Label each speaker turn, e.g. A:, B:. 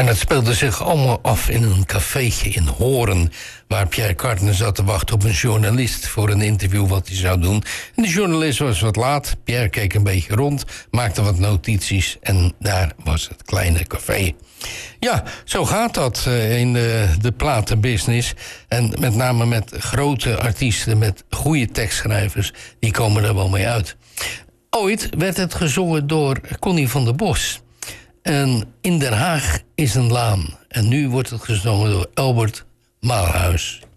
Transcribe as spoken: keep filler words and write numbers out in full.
A: En dat speelde zich allemaal af in een cafeetje in Hoorn, waar Pierre Cardin zat te wachten op een journalist voor een interview wat hij zou doen. En de journalist was wat laat. Pierre keek een beetje rond, maakte wat notities en daar was het kleine café. Ja, zo gaat dat in de, de platenbusiness. En met name met grote artiesten, met goede tekstschrijvers, die komen er wel mee uit. Ooit werd het gezongen door Connie van der Bos. En In Den Haag is een laan. En nu wordt het gezongen door Albert Maalhuis.